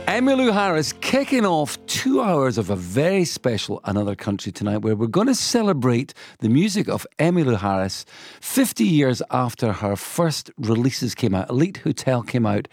Emmylou Harris kicking off 2 hours of a very special Another Country tonight, where we're going to celebrate the music of Emmylou Harris 50 years after her first releases came out. Elite Hotel came out